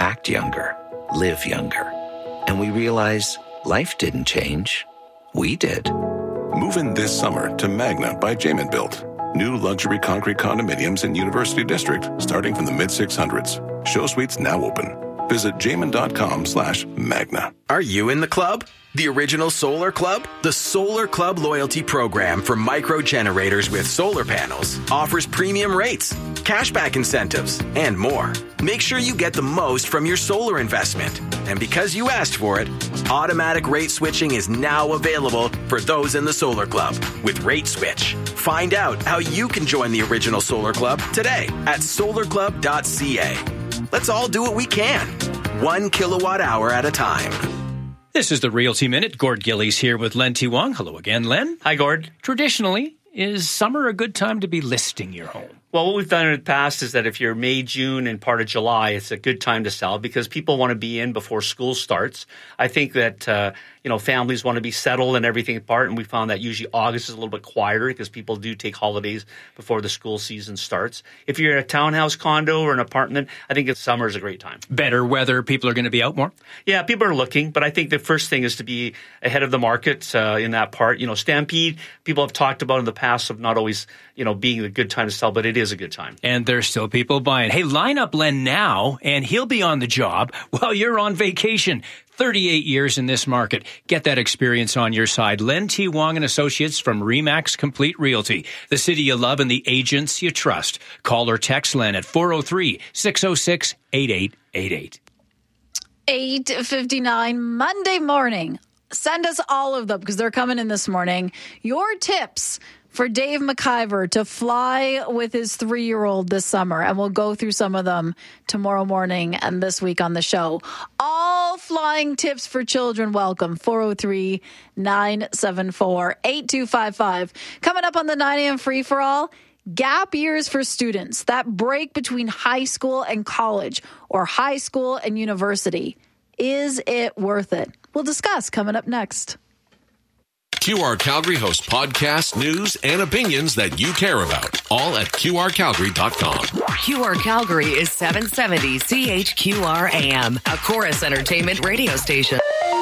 act younger, live younger. And we realize life didn't change. We did. Move in this summer to Magna by Jamin Built. New luxury concrete condominiums in University District starting from the mid-600s. Show suites now open. Visit jamin.com/Magna. Are you in the club? The original Solar Club? The Solar Club loyalty program for micro generators with solar panels offers premium rates, cashback incentives, and more. Make sure you get the most from your solar investment. And because you asked for it, automatic rate switching is now available for those in the Solar Club with Rate Switch. Find out how you can join the original Solar Club today at solarclub.ca. Let's all do what we can, 1 kilowatt hour at a time. This is the Realty Minute. Gord Gillies here with Len T. Wong. Hello again, Len. Hi, Gord. Traditionally, is summer a good time to be listing your home? Well, what we've done in the past is that if you're May, June, and part of July, it's a good time to sell because people want to be in before school starts. I think that, families want to be settled and everything apart, and we found that usually August is a little bit quieter because people do take holidays before the school season starts. If you're in a townhouse, condo, or an apartment, I think summer is a great time. Better weather, people are going to be out more? Yeah, people are looking, but I think the first thing is to be ahead of the market in that part. Stampede, people have talked about in the past of not always, being a good time to sell, but it is a good time. And there's still people buying. Hey, line up Len now, and he'll be on the job while you're on vacation. 38 years in this market. Get that experience on your side. Len T. Wong and Associates from RE/MAX Complete Realty. The city you love and the agents you trust. Call or text Len at 403-606-8888. 8:59 Monday morning. Send us all of them because they're coming in this morning. Your tips for Dave McIver to fly with his 3-year-old this summer. And we'll go through some of them tomorrow morning and this week on the show. All flying tips for children welcome. 403-974-8255. Coming up on the 9 a.m. free-for-all, gap years for students. That break between high school and college or high school and university. Is it worth it? We'll discuss coming up next. QR Calgary hosts podcasts, news, and opinions that you care about, all at QRCalgary.com. QR Calgary is 770 CHQR AM, a Chorus Entertainment radio station.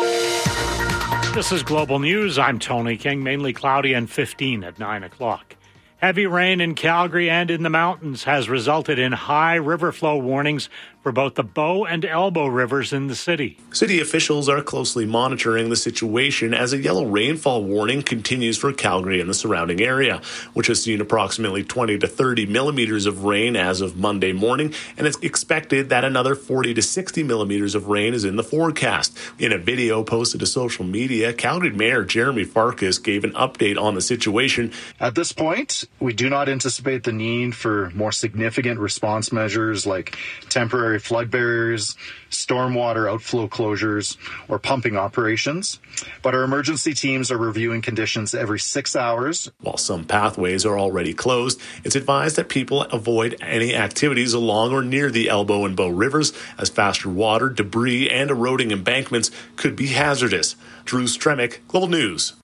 This is Global News. I'm Tony King. Mainly cloudy and 15 at 9 o'clock. Heavy rain in Calgary and in the mountains has resulted in high river flow warnings for both the Bow and Elbow rivers in the city. City officials are closely monitoring the situation as a yellow rainfall warning continues for Calgary and the surrounding area, which has seen approximately 20 to 30 millimeters of rain as of Monday morning, and it's expected that another 40 to 60 millimeters of rain is in the forecast. In a video posted to social media, Calgary Mayor Jeremy Farkas gave an update on the situation. At this point, we do not anticipate the need for more significant response measures like temporary flood barriers, stormwater outflow closures, or pumping operations. But our emergency teams are reviewing conditions every 6 hours. While some pathways are already closed, it's advised that people avoid any activities along or near the Elbow and Bow rivers, as faster water, debris, and eroding embankments could be hazardous. Drew Stremick, Global News.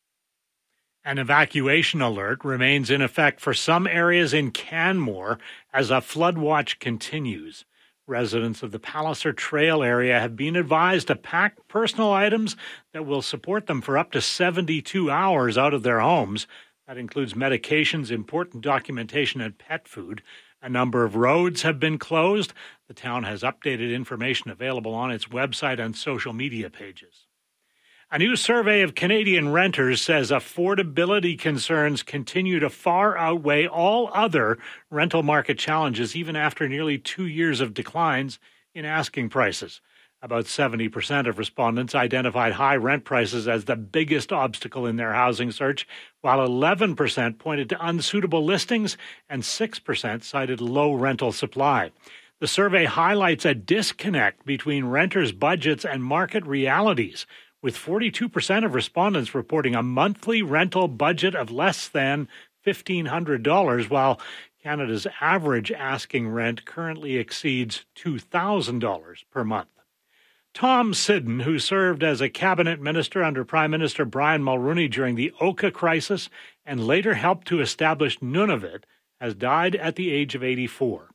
An evacuation alert remains in effect for some areas in Canmore as a flood watch continues. Residents of the Palliser Trail area have been advised to pack personal items that will support them for up to 72 hours out of their homes. That includes medications, important documentation, and pet food. A number of roads have been closed. The town has updated information available on its website and social media pages. A new survey of Canadian renters says affordability concerns continue to far outweigh all other rental market challenges, even after nearly 2 years of declines in asking prices. About 70% of respondents identified high rent prices as the biggest obstacle in their housing search, while 11% pointed to unsuitable listings and 6% cited low rental supply. The survey highlights a disconnect between renters' budgets and market realities, with 42% of respondents reporting a monthly rental budget of less than $1,500, while Canada's average asking rent currently exceeds $2,000 per month. Tom Siddon, who served as a cabinet minister under Prime Minister Brian Mulroney during the Oka crisis and later helped to establish Nunavut, has died at the age of 84.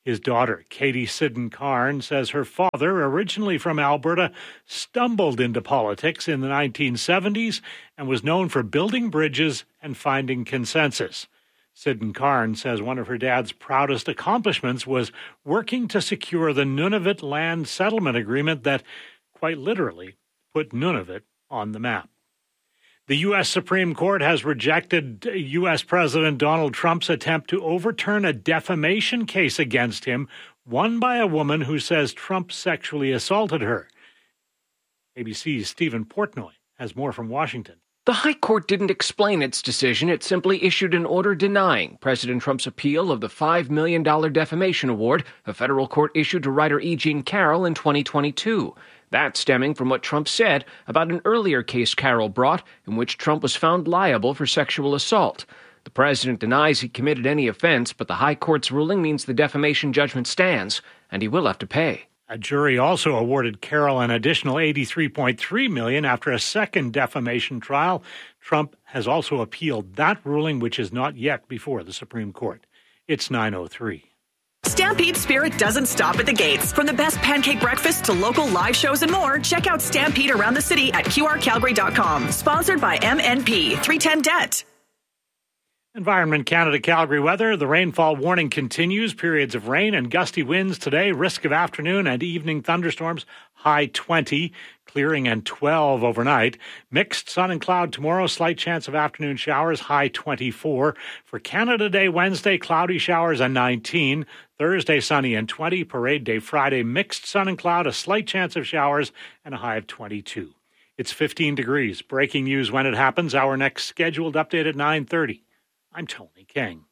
His daughter, Katie Siddon-Carn, says her father, originally from Alberta, stumbled into politics in the 1970s and was known for building bridges and finding consensus. Siddon-Carn says one of her dad's proudest accomplishments was working to secure the Nunavut land settlement agreement that, quite literally, put Nunavut on the map. The U.S. Supreme Court has rejected U.S. President Donald Trump's attempt to overturn a defamation case against him, won by a woman who says Trump sexually assaulted her. ABC's Stephen Portnoy has more from Washington. The High Court didn't explain its decision. It simply issued an order denying President Trump's appeal of the $5 million defamation award a federal court issued to writer E. Jean Carroll in 2022. That stemming from what Trump said about an earlier case Carroll brought in which Trump was found liable for sexual assault. The president denies he committed any offense, but the High Court's ruling means the defamation judgment stands, and he will have to pay. A jury also awarded Carroll an additional $83.3 million after a second defamation trial. Trump has also appealed that ruling, which is not yet before the Supreme Court. It's 9:03. Stampede Spirit doesn't stop at the gates. From the best pancake breakfast to local live shows and more, check out Stampede around the city at QRCalgary.com. Sponsored by MNP 310 Debt. Environment Canada Calgary weather. The rainfall warning continues. Periods of rain and gusty winds today. Risk of afternoon and evening thunderstorms. High 20. Clearing and 12 overnight. Mixed sun and cloud tomorrow. Slight chance of afternoon showers. High 24. For Canada Day Wednesday, cloudy showers and 19. Thursday, sunny and 20. Parade Day Friday, mixed sun and cloud. A slight chance of showers and a high of 22. It's 15 degrees. Breaking news when it happens. Our next scheduled update at 9:30. I'm Tony King.